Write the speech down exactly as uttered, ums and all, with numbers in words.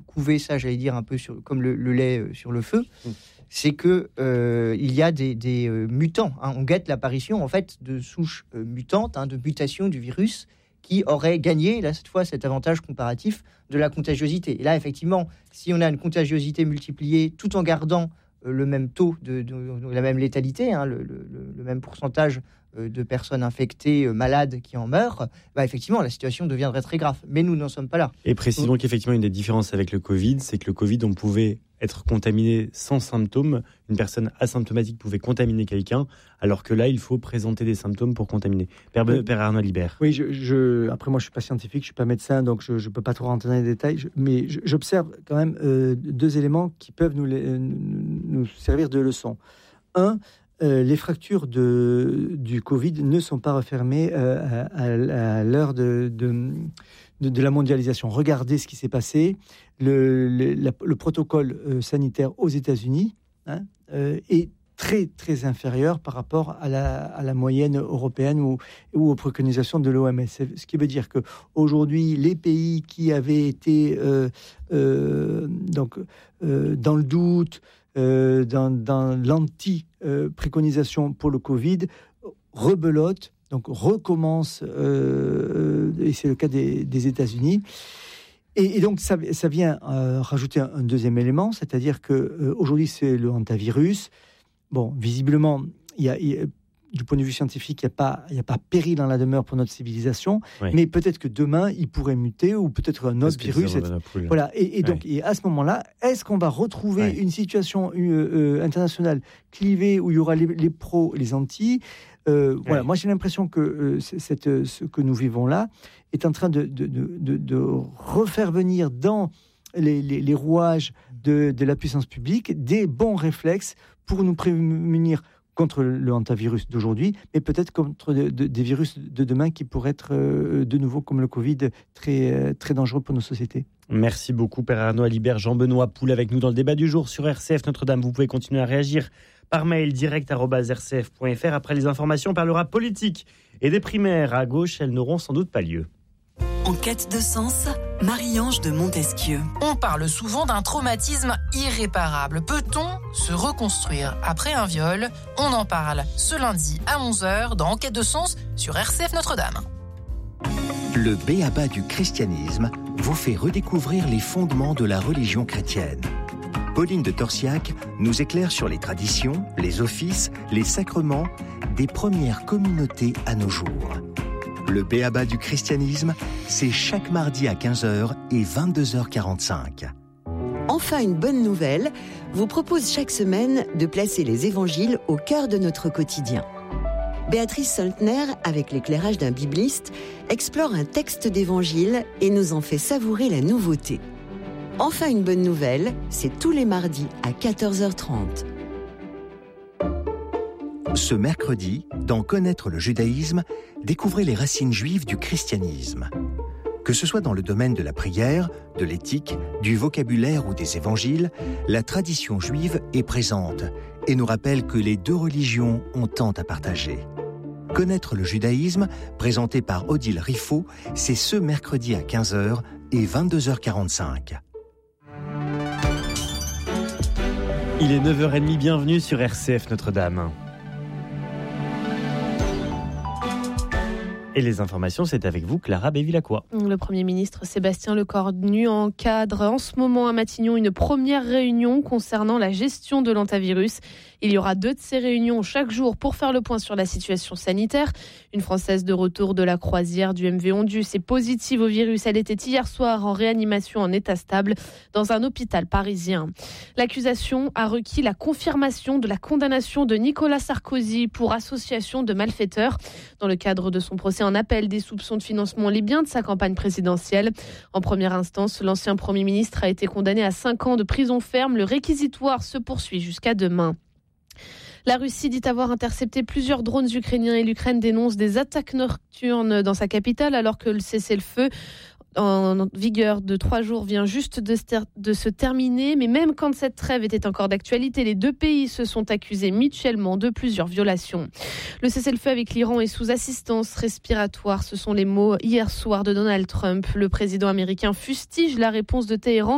couver ça, j'allais dire, un peu sur, comme le, le lait sur le feu, mmh. c'est qu'il euh, y a des, des euh, mutants. Hein. On guette l'apparition, en fait, de souches euh, mutantes, hein, de mutations du virus qui auraient gagné, là, cette fois, cet avantage comparatif de la contagiosité. Et là, effectivement, si on a une contagiosité multipliée tout en gardant euh, le même taux, de, de, de, de la même létalité, hein, le, le, le même pourcentage euh, de personnes infectées, euh, malades qui en meurent, bah, effectivement, la situation deviendrait très grave. Mais nous n'en sommes pas là. Et précisons qu'effectivement, une des différences avec le Covid, c'est que le Covid, on pouvait être contaminé sans symptômes. Une personne asymptomatique pouvait contaminer quelqu'un, alors que là, il faut présenter des symptômes pour contaminer. Père, oui. Père Arnaud Libert. Oui, je, je, après moi, je ne suis pas scientifique, je ne suis pas médecin, donc je ne peux pas trop rentrer dans les détails, je, mais je, j'observe quand même euh, deux éléments qui peuvent nous, les, nous servir de leçon. Un, euh, les fractures de, du Covid ne sont pas refermées euh, à, à, à l'heure de... de De, de la mondialisation. Regardez ce qui s'est passé. Le, le, la, le protocole euh, sanitaire aux États-Unis hein, euh, est très, très inférieur par rapport à la, à la moyenne européenne ou, ou aux préconisations de l'O M S. Ce qui veut dire qu'aujourd'hui, les pays qui avaient été euh, euh, donc, euh, dans le doute, euh, dans, dans l'anti-préconisation pour le Covid, rebelottent, donc recommence, euh, et c'est le cas des, des États-Unis. Et, et donc ça, ça vient euh, rajouter un, un deuxième élément, c'est-à-dire que euh, aujourd'hui c'est le hantavirus. Bon, visiblement, il y a, il y a, du point de vue scientifique, il n'y a pas, il y a pas péril dans la demeure pour notre civilisation, oui. mais peut-être que demain il pourrait muter ou peut-être un autre virus. Et, voilà. Et, et donc, oui. et à ce moment-là, est-ce qu'on va retrouver oui. une situation euh, internationale clivée où il y aura les, les pros, les anti? Euh, oui. Voilà, moi j'ai l'impression que euh, cette, ce que nous vivons là est en train de, de, de, de, de refaire venir dans les, les, les rouages de, de la puissance publique des bons réflexes pour nous prémunir contre le hantavirus d'aujourd'hui, mais peut-être contre de, de, des virus de demain qui pourraient être euh, de nouveau, comme le Covid, très, euh, très dangereux pour nos sociétés. Merci beaucoup, Père Arnaud Alibert. Jean-Benoît Poul avec nous dans le débat du jour sur R C F Notre-Dame. Vous pouvez continuer à réagir par mail direct arobase r c f point f r. Après les informations, on parlera politique et des primaires. À gauche, elles n'auront sans doute pas lieu. En quête de sens, Marie-Ange de Montesquieu. On parle souvent d'un traumatisme irréparable. Peut-on se reconstruire après un viol ? On en parle ce lundi à onze heures dans En quête de sens sur R C F Notre-Dame. Le b.a-ba du christianisme vous fait redécouvrir les fondements de la religion chrétienne. Pauline de Torsiac nous éclaire sur les traditions, les offices, les sacrements des premières communautés à nos jours. Le b.a-ba du christianisme, c'est chaque mardi à quinze heures et vingt-deux heures quarante-cinq. Enfin, une bonne nouvelle vous propose chaque semaine de placer les évangiles au cœur de notre quotidien. Béatrice Soltner, avec l'éclairage d'un bibliste, explore un texte d'évangile et nous en fait savourer la nouveauté. Enfin, une bonne nouvelle, c'est tous les mardis à quatorze heures trente. Ce mercredi, dans Connaître le judaïsme, découvrez les racines juives du christianisme. Que ce soit dans le domaine de la prière, de l'éthique, du vocabulaire ou des évangiles, la tradition juive est présente et nous rappelle que les deux religions ont tant à partager. Connaître le judaïsme, présenté par Odile Riffaut, c'est ce mercredi à quinze heures et vingt-deux heures quarante-cinq. Il est neuf heures trente, bienvenue sur R C F Notre-Dame. Et les informations, c'est avec vous, Clara Bévilacqua. Le Premier ministre Sébastien Lecornu encadre en ce moment à Matignon une première réunion concernant la gestion de l'hantavirus. Il y aura deux de ces réunions chaque jour pour faire le point sur la situation sanitaire. Une Française de retour de la croisière du M V Ondus est positive au virus. Elle était hier soir en réanimation en état stable dans un hôpital parisien. L'accusation a requis la confirmation de la condamnation de Nicolas Sarkozy pour association de malfaiteurs dans le cadre de son procès en appel des soupçons de financement libyen de sa campagne présidentielle. En première instance, l'ancien Premier ministre a été condamné à cinq ans de prison ferme. Le réquisitoire se poursuit jusqu'à demain. La Russie dit avoir intercepté plusieurs drones ukrainiens et l'Ukraine dénonce des attaques nocturnes dans sa capitale alors que le cessez-le-feu en vigueur de trois jours vient juste de, ster- de se terminer. Mais même quand cette trêve était encore d'actualité, les deux pays se sont accusés mutuellement de plusieurs violations. Le cessez-le-feu avec l'Iran est sous assistance respiratoire. Ce sont les mots hier soir de Donald Trump. Le président américain fustige la réponse de Téhéran